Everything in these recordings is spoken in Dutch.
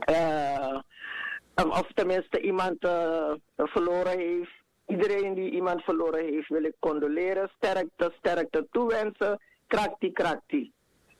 Of tenminste iemand verloren heeft. Iedereen die iemand verloren heeft, wil ik condoleren. Sterkte toewensen. Krakti.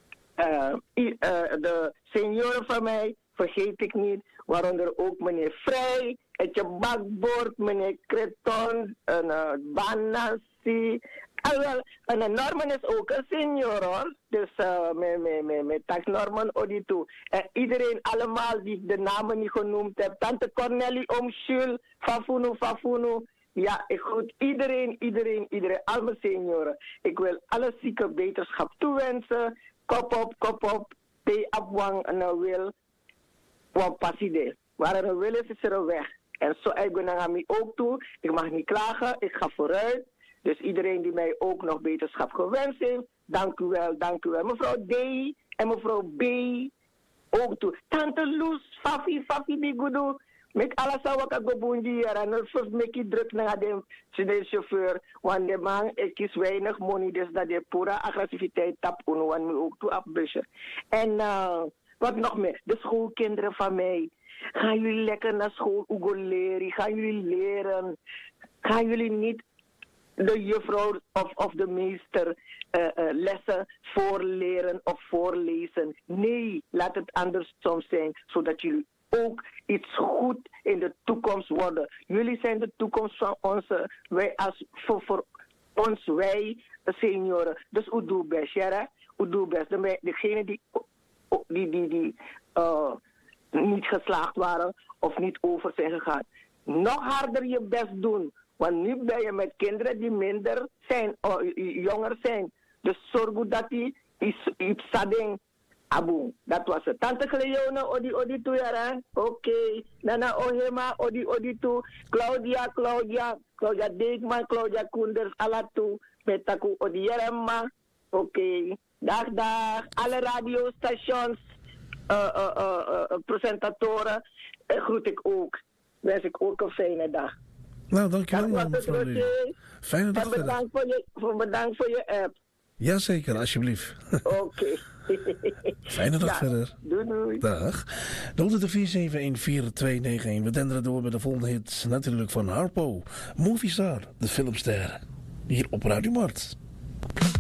De senioren van mij vergeet ik niet, waaronder ook meneer Vrij, Etje Bakboord, meneer Creton, Banassi. En Norman is ook een senior hoor. Dus met tak Norman Oditu. En iedereen allemaal die de namen niet genoemd heb. Tante Cornelie Omschul, Fafunu. Ja, ik groet iedereen, al mijn senioren. Ik wil alle zieke beterschap toewensen. Kop op, te abwang en een wil. Want passie waar er een wil is er een weg. En zo ik ben naar mij ook toe. Ik mag niet klagen, ik ga vooruit. Dus iedereen die mij ook nog beterschap gewenst heeft, dank u wel. Mevrouw D en mevrouw B ook toe. Tante Loes, Fafi Bigudu. Met alles wat ik geboen hier en dan maak ik druk naar de chauffeur. Want de man, ik kies weinig money, dus dat de pure agressiviteit tap want me ook toe afbusje. En wat nog meer, de schoolkinderen van mij. Gaan jullie lekker naar school leren? Gaan jullie leren? Gaan jullie niet de juffrouw of de meester lessen voorleren of voorlezen? Nee, laat het andersom zijn, zodat jullie ook iets goed in de toekomst worden. Jullie zijn de toekomst van onze, voor ons, wij senioren. Dus u doet best, ja? U doet best. Degene die niet geslaagd waren of niet over zijn gegaan. Nog harder je best doen. Want nu ben je met kinderen die minder zijn, jonger zijn. Dus zorg dat die iets sading. Abu, dat was het. Tante Cleone, odi toe, ja. Oké. Nana Ohema, odi toe. Claudia Deekman, Claudia Koenders, alla toe. Metaku odi Jerema. Oké. Dag. Alle radiostations, presentatoren, groet ik ook. Wens ik ook een fijne dag. Nou, dankjewel mevrouw Lee. Fijne dag verder. Bedankt voor je app. Jazeker, alsjeblieft. Oké. Fijne dag verder. Doei. Dag. De 104-714-291. We denderen door met de volgende hit. Natuurlijk van Harpo. Movie Star, de filmster. Hier op Radio Mart.